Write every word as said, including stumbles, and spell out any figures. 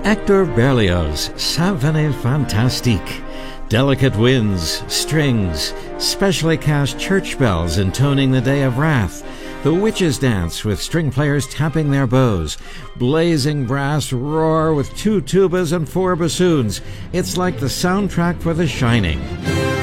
Hector Berlioz, Symphonie Fantastique. Delicate winds, strings, specially cast church bells intoning the day of wrath. The witches dance with string players tapping their bows. Blazing brass roar with two tubas and four bassoons. It's like the soundtrack for The Shining.